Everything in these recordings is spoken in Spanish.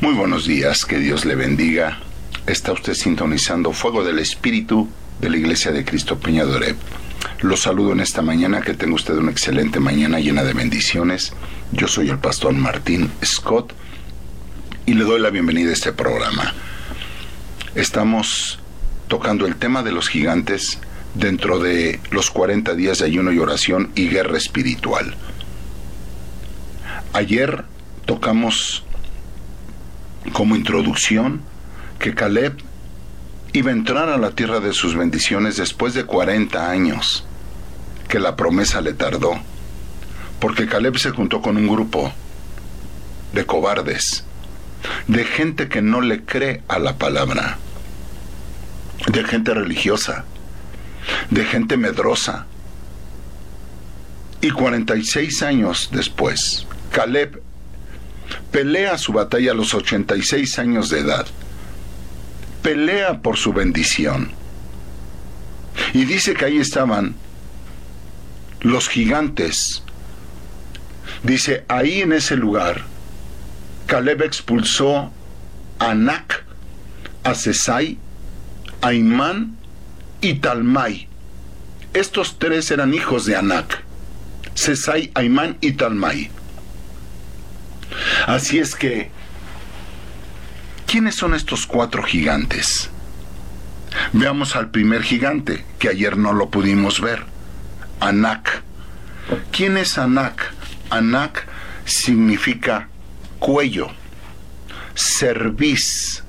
Muy buenos días, que Dios le bendiga. Está usted sintonizando Fuego del Espíritu de la Iglesia de Cristo Peña de Oreb. Los saludo en esta mañana, que tenga usted una excelente mañana llena de bendiciones. Yo soy el pastor Martín Scott y le doy la bienvenida a este programa. Estamos tocando el tema de los gigantes dentro de los 40 días de ayuno y oración y guerra espiritual. Ayer tocamos como introducción que Caleb iba a entrar a la tierra de sus bendiciones después de 40 años, que la promesa le tardó, porque Caleb se juntó con un grupo de cobardes, de gente que no le cree a la palabra, de gente religiosa, de gente medrosa. Y 46 años después, Caleb pelea su batalla a los 86 años de edad. Pelea por su bendición. Y dice que ahí estaban los gigantes. Dice, ahí en ese lugar, Caleb expulsó a Anac, a Sesai, a Imán y Talmai. Estos tres eran hijos de Anac: Sesai, Aimán y Talmai. Así es que, ¿quiénes son estos cuatro gigantes? Veamos al primer gigante, que ayer no lo pudimos ver, Anac. ¿Quién es Anac? Anac significa cuello, cerviz.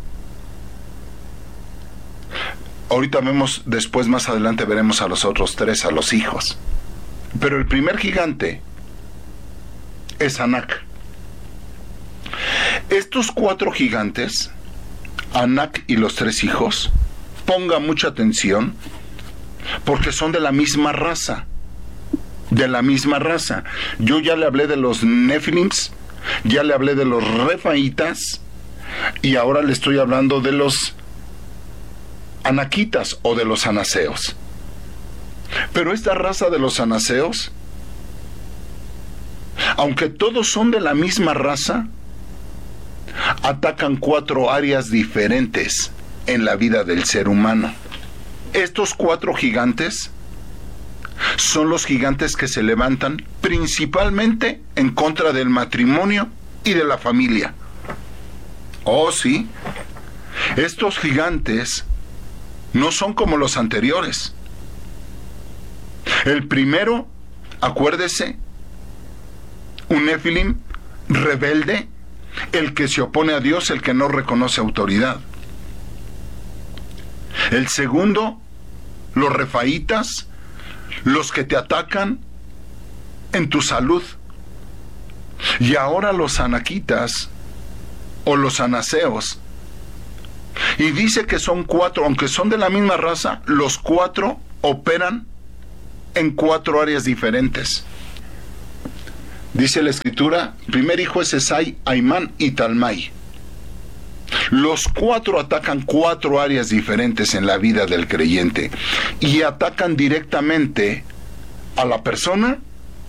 Ahorita vemos, después más adelante veremos a los otros tres, a los hijos. Pero el primer gigante es Anac. Estos cuatro gigantes, Anac y los tres hijos, ponga mucha atención, porque son de la misma raza. De la misma raza. Yo ya le hablé de los Nefilims, ya le hablé de los Refaitas, y ahora le estoy hablando de los Anaquitas o de los Anaseos. Pero esta raza de los Anaseos, aunque todos son de la misma raza, atacan cuatro áreas diferentes en la vida del ser humano. Estos cuatro gigantes son los gigantes que se levantan principalmente en contra del matrimonio y de la familia. Oh, sí. Estos gigantes no son como los anteriores. El primero, acuérdese, un Nefilim rebelde, el que se opone a Dios, el que no reconoce autoridad. El segundo, los Refaitas, los que te atacan en tu salud. Y ahora los Anaquitas o los Anaseos. Y dice que son cuatro, aunque son de la misma raza, los cuatro operan en cuatro áreas diferentes. Dice la escritura, primer hijo es Sesai, Aimán y Talmai. Los cuatro atacan cuatro áreas diferentes en la vida del creyente y atacan directamente a la persona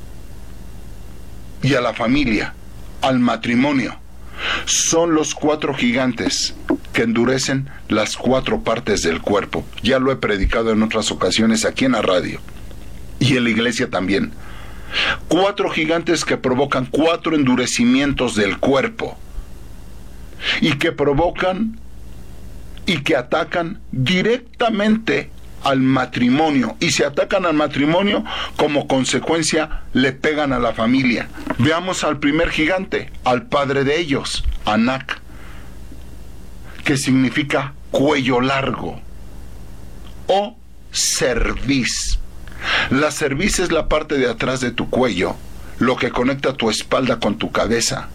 y a la familia, al matrimonio. Son los cuatro gigantes que endurecen las cuatro partes del cuerpo. Ya lo he predicado en otras ocasiones aquí en la radio y en la iglesia también. Cuatro gigantes que provocan cuatro endurecimientos del cuerpo y que provocan y que atacan directamente al matrimonio, y si atacan al matrimonio, como consecuencia le pegan a la familia. Veamos al primer gigante, al padre de ellos, Anac, que significa cuello largo o cerviz. La cerviz es la parte de atrás de tu cuello, lo que conecta tu espalda con tu cabeza.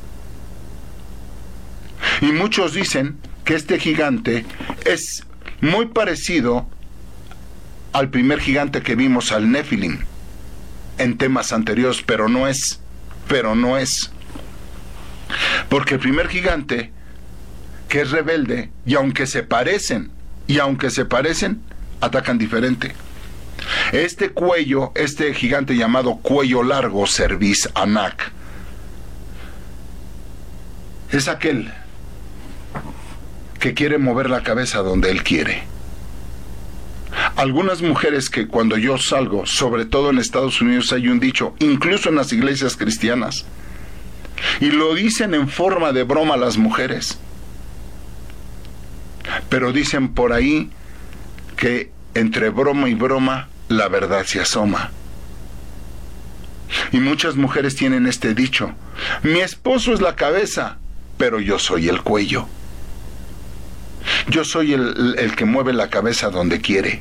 Y muchos dicen que este gigante es muy parecido al primer gigante que vimos, al Nefilim, en temas anteriores, pero no es. Porque el primer gigante, que es rebelde, y aunque se parecen, atacan diferente. Este cuello, este gigante llamado cuello largo, cerviz, Anac, es aquel que quiere mover la cabeza donde él quiere. Algunas mujeres que cuando yo salgo, sobre todo en Estados Unidos hay un dicho, incluso en las iglesias cristianas, y lo dicen en forma de broma las mujeres, pero dicen por ahí que entre broma y broma la verdad se asoma. Y muchas mujeres tienen este dicho: mi esposo es la cabeza, pero yo soy el cuello. Yo soy el que mueve la cabeza donde quiere.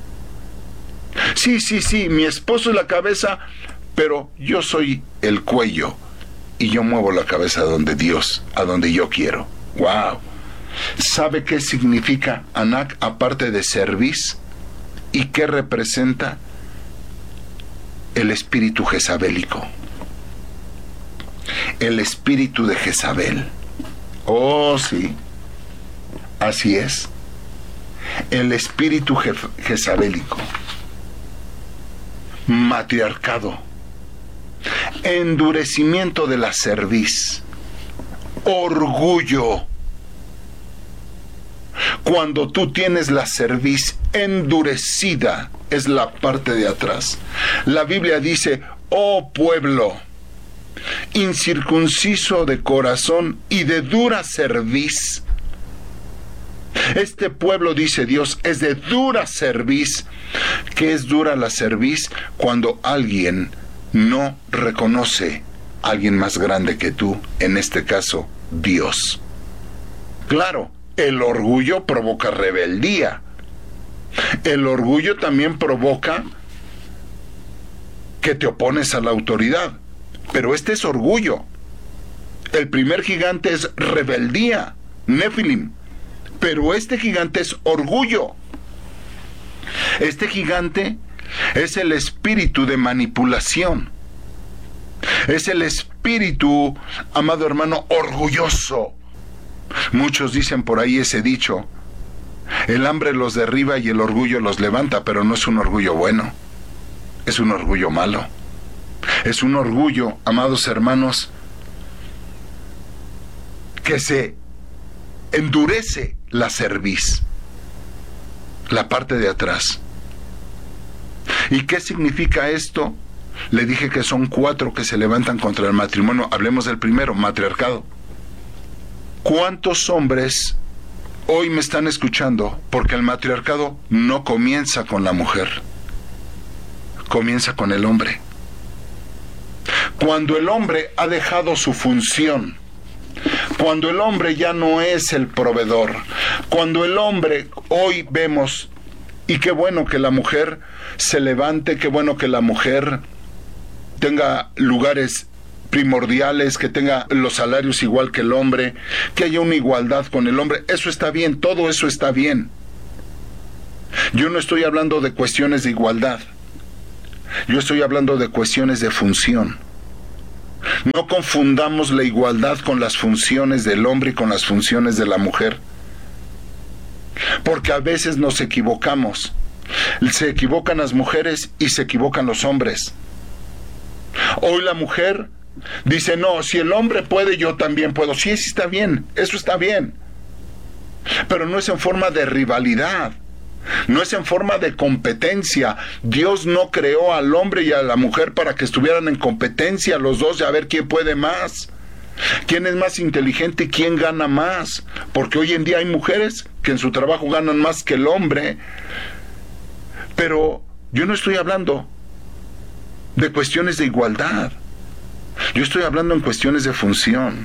Sí, mi esposo es la cabeza, pero yo soy el cuello y yo muevo la cabeza donde Dios, a donde yo quiero. ¡Wow! ¿Sabe qué significa Anak aparte de cerviz? ¿Y qué representa? El espíritu jezabélico. El espíritu de Jezabel. Oh, sí. Así es. El espíritu jezabélico. Matriarcado. Endurecimiento de la cerviz. Orgullo. Cuando tú tienes la cerviz endurecida, es la parte de atrás. La Biblia dice: oh pueblo, incircunciso de corazón y de dura cerviz. Este pueblo, dice Dios, es de dura cerviz. ¿Qué es dura la cerviz? Cuando alguien no reconoce a alguien más grande que tú, en este caso, Dios. Claro, el orgullo provoca rebeldía. El orgullo también provoca que te opones a la autoridad. Pero este es orgullo. El primer gigante es rebeldía, Nefilim. Pero este gigante es orgullo. Este gigante es el espíritu de manipulación. Es el espíritu, amado hermano, orgulloso. Muchos dicen por ahí ese dicho: el hambre los derriba y el orgullo los levanta, pero no es un orgullo bueno. Es un orgullo malo. Es un orgullo, amados hermanos, que se endurece la cerviz, la parte de atrás. ¿Y qué significa esto? Le dije que son 4 que se levantan contra el matrimonio. Hablemos del primero, matriarcado. ¿Cuántos hombres hoy me están escuchando? Porque el matriarcado no comienza con la mujer, comienza con el hombre. Cuando el hombre ha dejado su función, cuando el hombre ya no es el proveedor, cuando el hombre, hoy vemos, y qué bueno que la mujer se levante, qué bueno que la mujer tenga lugares primordiales, que tenga los salarios igual que el hombre, que haya una igualdad con el hombre, eso está bien, todo eso está bien. Yo no estoy hablando de cuestiones de igualdad, yo estoy hablando de cuestiones de función. No confundamos la igualdad con las funciones del hombre y con las funciones de la mujer, porque a veces nos equivocamos. Se equivocan las mujeres y se equivocan los hombres. Hoy la mujer dice: no, si el hombre puede, yo también puedo. Sí, sí está bien, eso está bien, pero no es en forma de rivalidad, no es en forma de competencia. Dios no creó al hombre y a la mujer para que estuvieran en competencia los dos, de a ver quién puede más, quién es más inteligente y quién gana más, porque hoy en día hay mujeres que en su trabajo ganan más que el hombre. Pero yo no estoy hablando de cuestiones de igualdad, yo estoy hablando en cuestiones de función.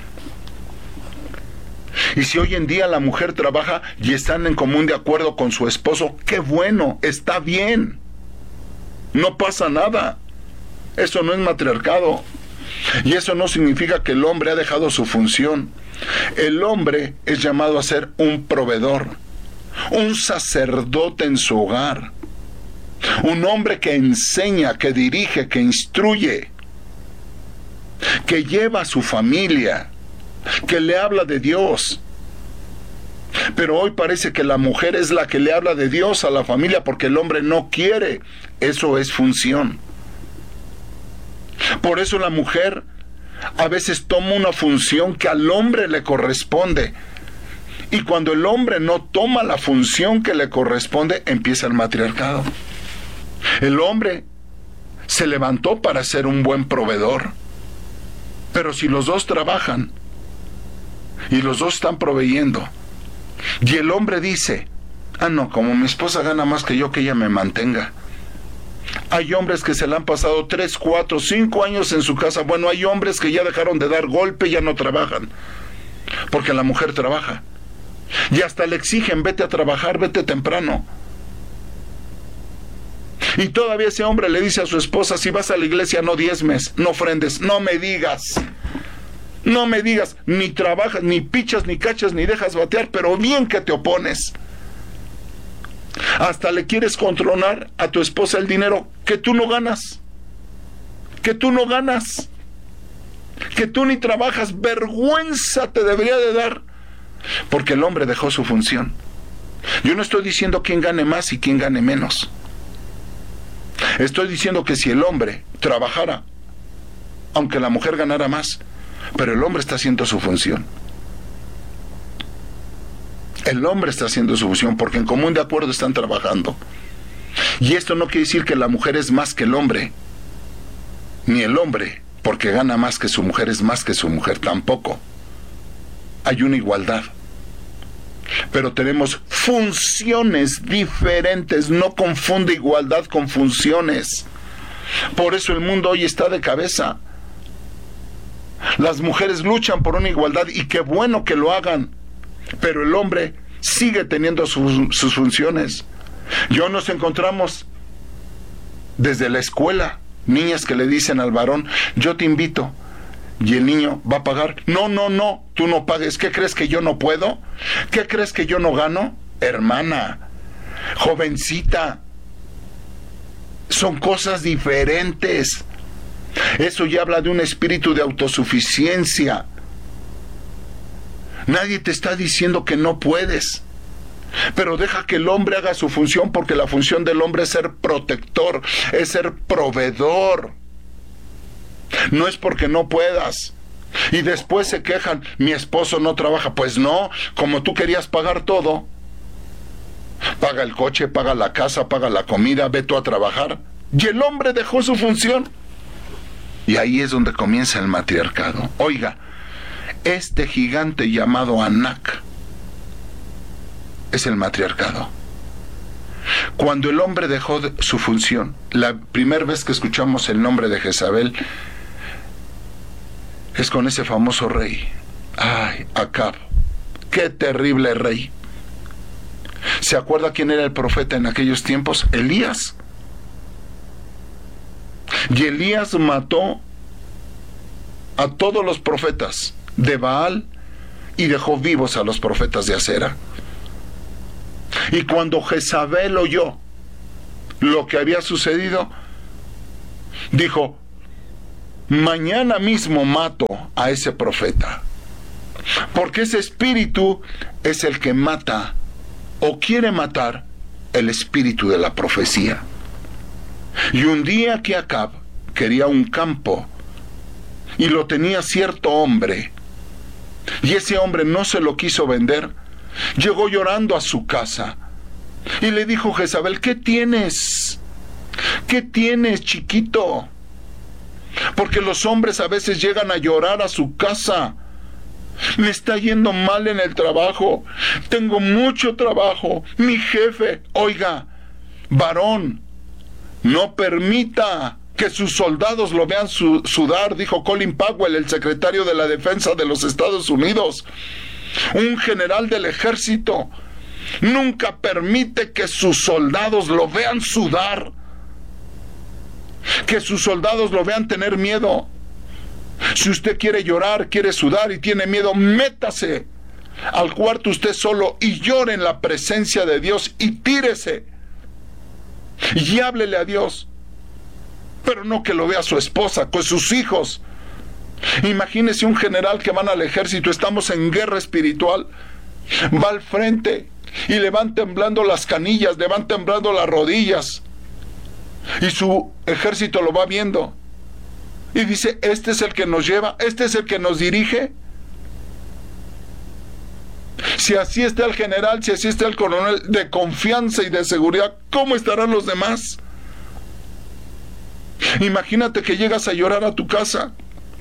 Y si hoy en día la mujer trabaja y están en común de acuerdo con su esposo, qué bueno, está bien, no pasa nada. Eso no es matriarcado. Y eso no significa que el hombre ha dejado su función. El hombre es llamado a ser un proveedor, un sacerdote en su hogar, un hombre que enseña, que dirige, que instruye, que lleva a su familia, que le habla de Dios. Pero hoy parece que la mujer es la que le habla de Dios a la familia porque el hombre no quiere. Eso es función. Por eso la mujer a veces toma una función que al hombre le corresponde. Y cuando el hombre no toma la función que le corresponde, empieza el matriarcado. El hombre se levantó para ser un buen proveedor. Pero si los dos trabajan y los dos están proveyendo, y el hombre dice, no, como mi esposa gana más que yo, que ella me mantenga. Hay hombres que se le han pasado 3, 4, 5 años en su casa. Bueno, hay hombres que ya dejaron de dar golpe y ya no trabajan, porque la mujer trabaja. Y hasta le exigen, vete a trabajar, vete temprano. Y todavía ese hombre le dice a su esposa, si vas a la iglesia no diezmes, no ofrendes, no me digas, ni trabajas, ni pichas, ni cachas, ni dejas batear, pero bien que te opones. Hasta le quieres controlar a tu esposa el dinero que tú no ganas, que tú ni trabajas. Vergüenza te debería de dar, porque el hombre dejó su función. Yo no estoy diciendo quién gane más y quién gane menos. Estoy diciendo que si el hombre trabajara, aunque la mujer ganara más, pero el hombre está haciendo su función. El hombre está haciendo su función porque en común de acuerdo están trabajando. Y esto no quiere decir que la mujer es más que el hombre, ni el hombre, porque gana más que su mujer, es más que su mujer, tampoco. Hay una igualdad. Pero tenemos funciones diferentes. No confunde igualdad con funciones. Por eso el mundo hoy está de cabeza. Las mujeres luchan por una igualdad y qué bueno que lo hagan. Pero el hombre sigue teniendo sus funciones. Yo nos encontramos desde la escuela niñas que le dicen al varón, yo te invito, y el niño va a pagar. No, tú no pagues. ¿Qué crees que yo no puedo? ¿Qué crees que yo no gano? Hermana, jovencita, son cosas diferentes. Eso ya habla de un espíritu de autosuficiencia. Nadie te está diciendo que no puedes, pero deja que el hombre haga su función, porque la función del hombre es ser protector, es ser proveedor. No es porque no puedas. Y después se quejan, mi esposo no trabaja. Pues no, como tú querías pagar todo. Paga el coche, paga la casa, paga la comida, ve tú a trabajar. Y el hombre dejó su función. Y ahí es donde comienza el matriarcado. Oiga, este gigante llamado Anak es el matriarcado. Cuando el hombre dejó su función, la primera vez que escuchamos el nombre de Jezabel es con ese famoso rey. Ay, Acab, qué terrible rey. ¿Se acuerda quién era el profeta en aquellos tiempos? Elías. Y Elías mató a todos los profetas de Baal y dejó vivos a los profetas de Acera. Y cuando Jezabel oyó lo que había sucedido, dijo, mañana mismo mato a ese profeta, porque ese espíritu es el que mata o quiere matar el espíritu de la profecía. Y un día que Acab quería un campo y lo tenía cierto hombre, y ese hombre no se lo quiso vender, llegó llorando a su casa y le dijo Jezabel, ¿qué tienes? ¿Qué tienes, chiquito? Porque los hombres a veces llegan a llorar a su casa. Me está yendo mal en el trabajo, tengo mucho trabajo, mi jefe. Oiga, varón, no permita que sus soldados lo vean sudar, dijo Colin Powell, el secretario de la Defensa de los Estados Unidos. Un general del ejército nunca permite que sus soldados lo vean sudar, que sus soldados lo vean tener miedo. Si usted quiere llorar, quiere sudar y tiene miedo, métase al cuarto usted solo y llore en la presencia de Dios y tírese y háblele a Dios, pero no que lo vea su esposa, con sus hijos. Imagínese un general que van al ejército, estamos en guerra espiritual, va al frente y le van temblando las canillas, le van temblando las rodillas, y su ejército lo va viendo y dice, este es el que nos lleva, este es el que nos dirige. Si así está el general, si así está el coronel de confianza y de seguridad, ¿cómo estarán los demás? Imagínate que llegas a llorar a tu casa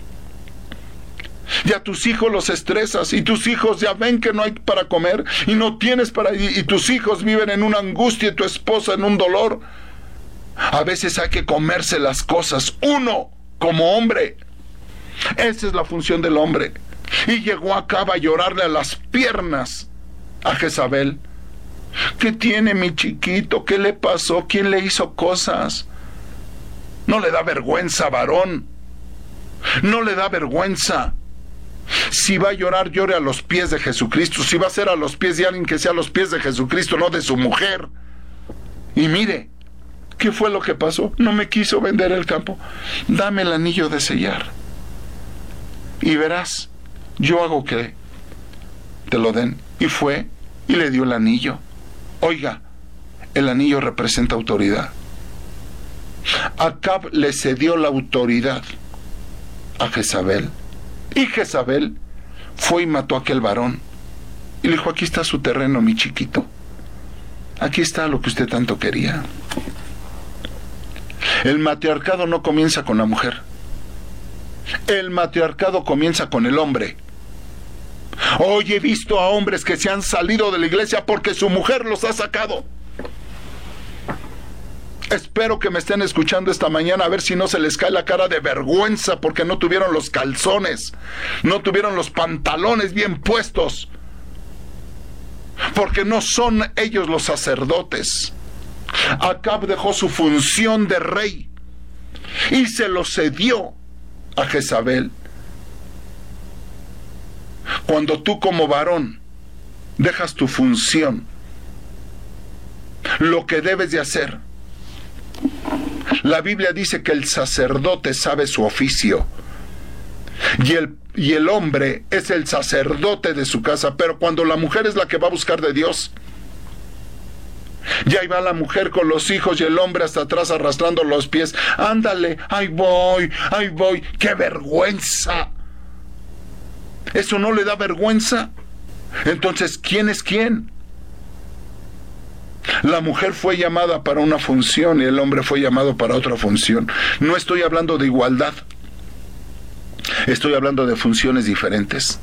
y a tus hijos los estresas y tus hijos ya ven que no hay para comer y no tienes para ir, y tus hijos viven en una angustia y tu esposa en un dolor. A veces hay que comerse las cosas, uno como hombre. Esa es la función del hombre. Y llegó Acab a llorarle a las piernas a Jezabel. ¿Qué tiene mi chiquito? ¿Qué le pasó? ¿Quién le hizo cosas? ¿No le da vergüenza, varón? ¿No le da vergüenza? Si va a llorar, llore a los pies de Jesucristo. Si va a ser a los pies de alguien, que sea a los pies de Jesucristo, no de su mujer. Y mire, ¿qué fue lo que pasó? No me quiso vender el campo. Dame el anillo de sellar. Y verás, yo hago que te lo den. Y fue y le dio el anillo. Oiga, el anillo representa autoridad. Acab le cedió la autoridad a Jezabel. Y Jezabel fue y mató a aquel varón. Y le dijo, aquí está su terreno, mi chiquito. Aquí está lo que usted tanto quería. El matriarcado no comienza con la mujer. El matriarcado comienza con el hombre. Hoy he visto a hombres que se han salido de la iglesia porque su mujer los ha sacado. Espero que me estén escuchando esta mañana a ver si no se les cae la cara de vergüenza porque no tuvieron los calzones, no tuvieron los pantalones bien puestos, porque no son ellos los sacerdotes. Acab dejó su función de rey y se lo cedió a Jezabel. Cuando tú como varón dejas tu función, lo que debes de hacer, la Biblia dice que el sacerdote sabe su oficio y el hombre es el sacerdote de su casa, pero cuando la mujer es la que va a buscar de Dios, y ahí va la mujer con los hijos y el hombre hasta atrás arrastrando los pies. Ándale, ahí voy, ¡qué vergüenza! ¿Eso no le da vergüenza? Entonces, ¿quién es quién? La mujer fue llamada para una función y el hombre fue llamado para otra función. No estoy hablando de igualdad. Estoy hablando de funciones diferentes.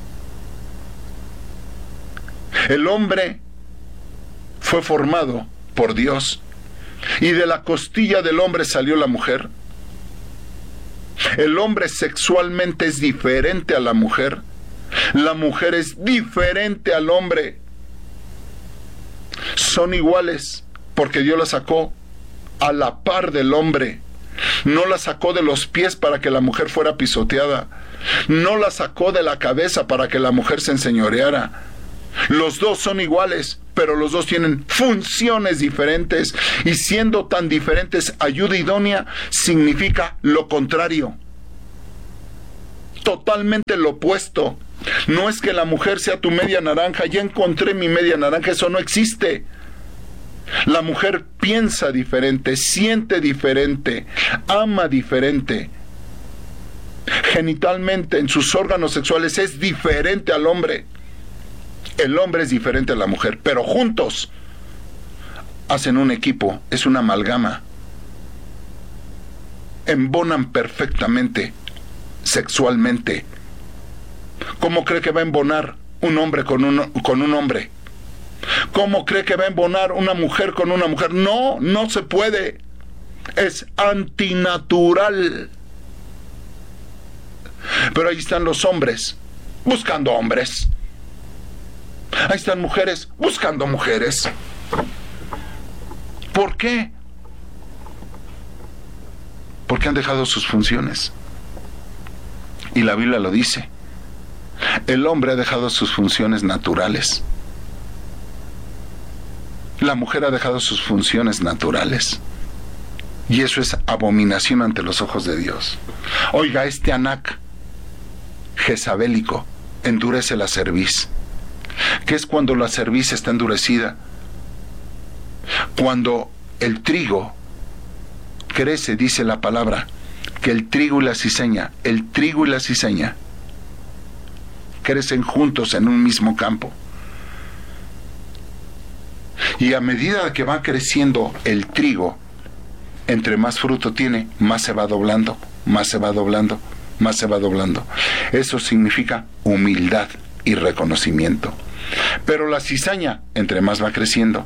El hombre fue formado por Dios y de la costilla del hombre salió la mujer. El hombre sexualmente es diferente a la mujer. La mujer es diferente al hombre. Son iguales porque Dios la sacó a la par del hombre. No la sacó de los pies para que la mujer fuera pisoteada. No la sacó de la cabeza para que la mujer se enseñoreara. Los dos son iguales, pero los dos tienen funciones diferentes. Y siendo tan diferentes, ayuda idónea significa lo contrario. Totalmente lo opuesto. No es que la mujer sea tu media naranja, ya encontré mi media naranja, eso no existe. La mujer piensa diferente, siente diferente, ama diferente. Genitalmente, en sus órganos sexuales, es diferente al hombre. El hombre es diferente a la mujer, pero juntos hacen un equipo, es una amalgama. Embonan perfectamente, sexualmente. ¿Cómo cree que va a embonar un hombre con un hombre? ¿Cómo cree que va a embonar una mujer con una mujer? No, no se puede. Es antinatural. Pero ahí están los hombres buscando hombres. Ahí están mujeres buscando mujeres. ¿Por qué? Porque han dejado sus funciones. Y la Biblia lo dice. El hombre ha dejado sus funciones naturales. La mujer ha dejado sus funciones naturales. Y eso es abominación ante los ojos de Dios. Oiga, este Anac jezabélico endurece la cerviz. ¿Qué es cuando la cerviz está endurecida? Cuando el trigo crece, dice la palabra, que el trigo y la cizaña crecen juntos en un mismo campo. Y a medida que va creciendo el trigo, entre más fruto tiene, más se va doblando, más se va doblando, más se va doblando. Eso significa humildad y reconocimiento. Pero la cizaña, entre más va creciendo,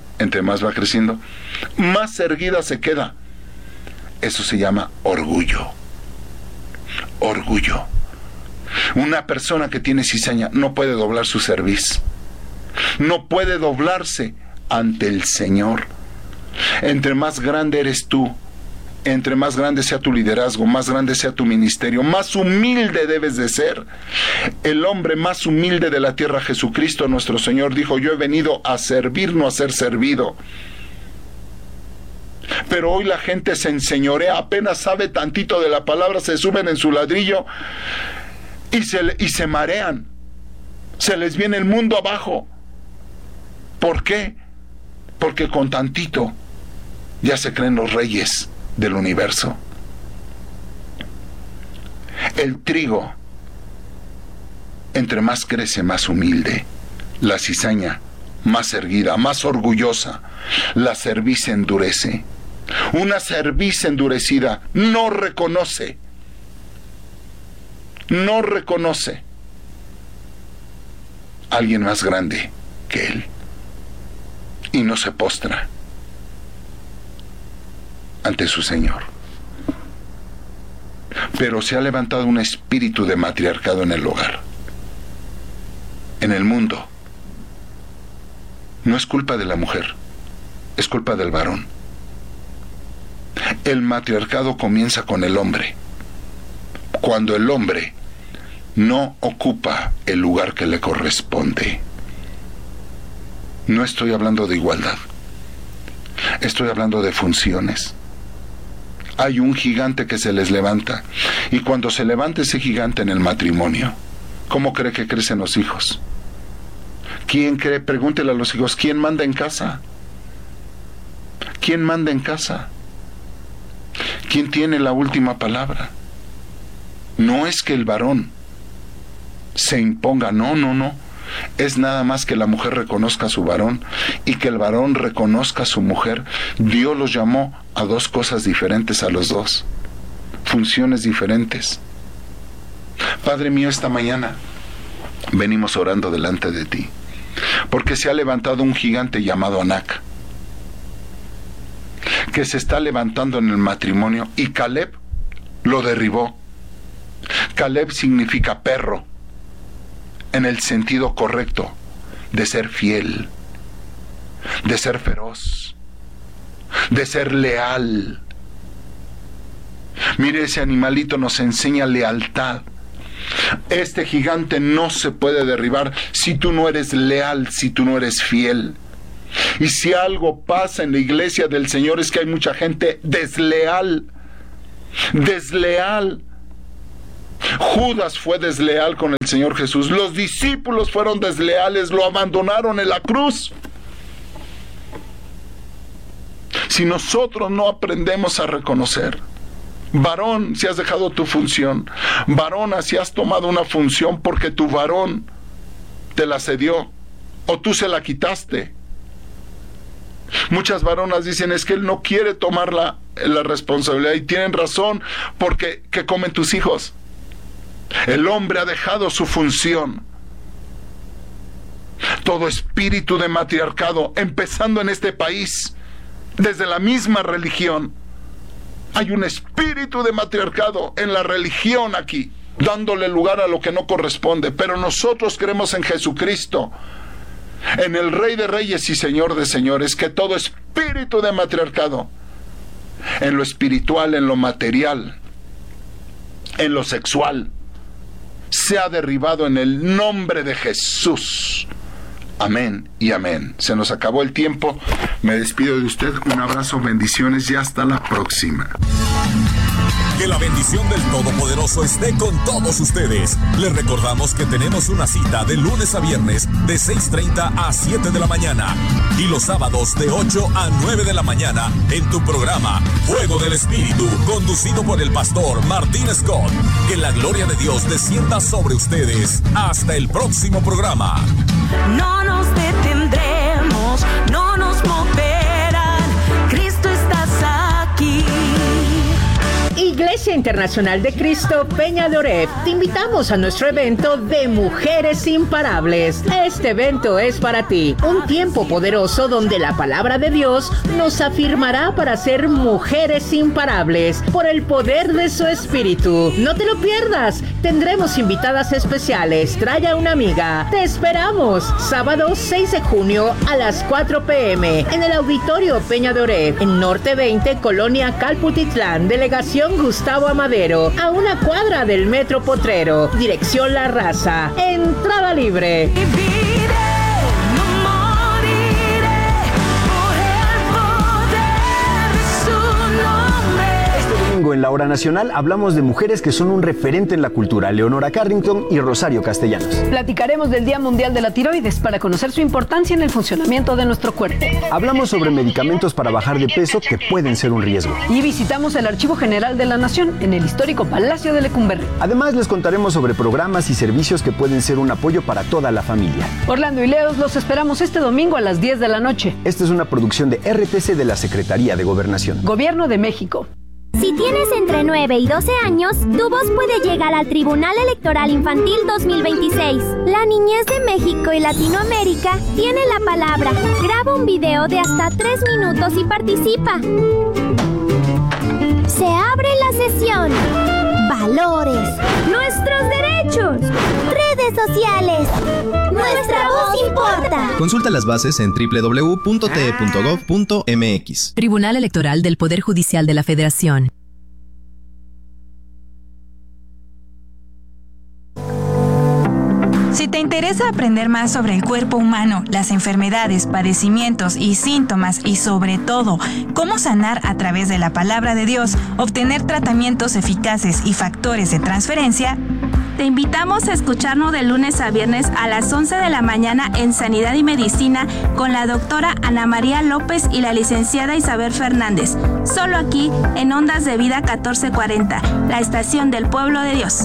más erguida se queda. Eso se llama orgullo. Orgullo. Una persona que tiene cizaña no puede doblar su cerviz. No puede doblarse ante el Señor. Entre más grande eres tú, entre más grande sea tu liderazgo, más grande sea tu ministerio, más humilde debes de ser. El hombre más humilde de la tierra, Jesucristo nuestro Señor, dijo: yo he venido a servir, no a ser servido. Pero hoy la gente se enseñorea, apenas sabe tantito de la palabra, se suben en su ladrillo y se marean. Se les viene el mundo abajo. ¿Por qué? Porque con tantito ya se creen los reyes del universo. El trigo, entre más crece, más humilde. La cizaña, más erguida, más orgullosa. La cerviz se endurece. Una cerviz endurecida no reconoce a alguien más grande que él y no se postra ante su Señor. Pero se ha levantado un espíritu de matriarcado en el hogar, en el mundo. No es culpa de la mujer, es culpa del varón. El matriarcado comienza con el hombre. Cuando el hombre no ocupa el lugar que le corresponde. No estoy hablando de igualdad, estoy hablando de funciones. Hay un gigante que se les levanta, y cuando se levanta ese gigante en el matrimonio, ¿cómo cree que crecen los hijos? ¿Quién cree? Pregúntele a los hijos, ¿quién manda en casa? ¿Quién manda en casa? ¿Quién tiene la última palabra? No es que el varón se imponga, no. Es nada más que la mujer reconozca a su varón y que el varón reconozca a su mujer. Dios los llamó a dos cosas diferentes a los dos, funciones diferentes. Padre mío, esta mañana venimos orando delante de ti, porque se ha levantado un gigante llamado Anac, que se está levantando en el matrimonio, y Caleb lo derribó. Caleb significa perro, en el sentido correcto de ser fiel, de ser feroz, de ser leal. Mire, ese animalito nos enseña lealtad. Este gigante no se puede derribar si tú no eres leal, si tú no eres fiel. Y si algo pasa en la iglesia del Señor es que hay mucha gente desleal. Judas fue desleal con el Señor Jesús. Los discípulos fueron desleales, lo abandonaron en la cruz. Si nosotros no aprendemos a reconocer, varón, si has dejado tu función, varona, si has tomado una función porque tu varón te la cedió o tú se la quitaste. Muchas varonas dicen, es que él no quiere tomar la responsabilidad, y tienen razón, porque ¿qué comen tus hijos? El hombre ha dejado su función. Todo espíritu de matriarcado, empezando en este país, desde la misma religión, hay un espíritu de matriarcado en la religión aquí, dándole lugar a lo que no corresponde. Pero nosotros creemos en Jesucristo, en el Rey de Reyes y Señor de Señores, que todo espíritu de matriarcado, en lo espiritual, en lo material, en lo sexual, sea derribado en el nombre de Jesús. Amén y amén. Se nos acabó el tiempo. Me despido de usted. Un abrazo, bendiciones y hasta la próxima. Que la bendición del Todopoderoso esté con todos ustedes. Les recordamos que tenemos una cita de lunes a viernes de 6:30 a 7 de la mañana y los sábados de 8 a 9 de la mañana en tu programa Fuego del Espíritu, conducido por el pastor Martín Scott. Que la gloria de Dios descienda sobre ustedes. Hasta el próximo programa. No nos detendremos, no nos moveremos. Iglesia Internacional de Cristo Peña de Oreb, te invitamos a nuestro evento de Mujeres Imparables. Este evento es para ti, un tiempo poderoso donde la palabra de Dios nos afirmará para ser mujeres imparables por el poder de su espíritu. No te lo pierdas, tendremos invitadas especiales, trae a una amiga. Te esperamos, sábado 6 de junio a las 4 p.m. en el Auditorio Peña de Oreb, en Norte 20, Colonia Calputitlán, Delegación Gustavo Amadero, a una cuadra del Metro Potrero, dirección La Raza, entrada libre. En la Hora Nacional hablamos de mujeres que son un referente en la cultura, Leonora Carrington y Rosario Castellanos. Platicaremos del Día Mundial de la Tiroides para conocer su importancia en el funcionamiento de nuestro cuerpo. Hablamos sobre medicamentos para bajar de peso que pueden ser un riesgo. Y visitamos el Archivo General de la Nación en el histórico Palacio de Lecumberri. Además, les contaremos sobre programas y servicios que pueden ser un apoyo para toda la familia. Orlando y Leos los esperamos este domingo a las 10 de la noche. Esta es una producción de RTC de la Secretaría de Gobernación. Gobierno de México. Si tienes entre 9 y 12 años, tu voz puede llegar al Tribunal Electoral Infantil 2026. La niñez de México y Latinoamérica tiene la palabra. Graba un video de hasta 3 minutos y participa. Se abre la sesión. Valores. Nuestros derechos. Redes sociales. Nuestra voz importa. Consulta las bases en www.te.gov.mx. Tribunal Electoral del Poder Judicial de la Federación. Si te interesa aprender más sobre el cuerpo humano, las enfermedades, padecimientos y síntomas y sobre todo cómo sanar a través de la palabra de Dios, obtener tratamientos eficaces y factores de transferencia, te invitamos a escucharnos de lunes a viernes a las 11 de la mañana en Sanidad y Medicina con la doctora Ana María López y la licenciada Isabel Fernández. Solo aquí en Ondas de Vida 1440, la estación del pueblo de Dios.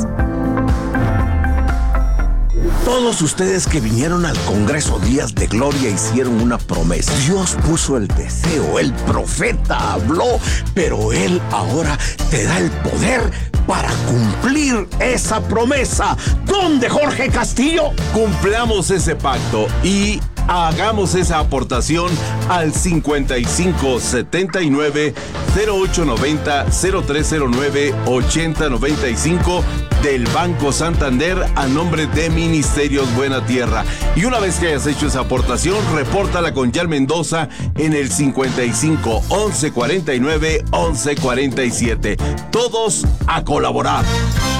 Todos ustedes que vinieron al Congreso Días de Gloria hicieron una promesa. Dios puso el deseo, el profeta habló, pero Él ahora te da el poder para cumplir esa promesa. ¿Dónde, Jorge Castillo? Cumplamos ese pacto y hagamos esa aportación al 5579 0890 0309 8095 del Banco Santander a nombre de Ministerios Buena Tierra. Y una vez que hayas hecho esa aportación, repórtala con Yal Mendoza en el 55 11 49 11 47. Todos a colaborar.